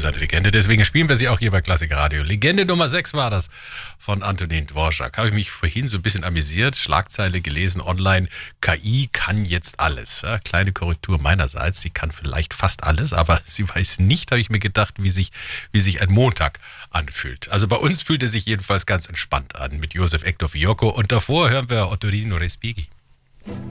seine Legende. Deswegen spielen wir sie auch hier bei Klassik Radio. Legende Nummer 6 war das von Antonin Dvorak. Habe ich mich vorhin so ein bisschen amüsiert. Schlagzeile gelesen online. KI kann jetzt alles. Ja, kleine Korrektur meinerseits. Sie kann vielleicht fast alles, aber sie weiß nicht, habe ich mir gedacht, wie sich ein Montag anfühlt. Also bei uns fühlt es sich jedenfalls ganz entspannt an mit Josef Ektor Fiocco. Und davor hören wir Ottorino Respighi.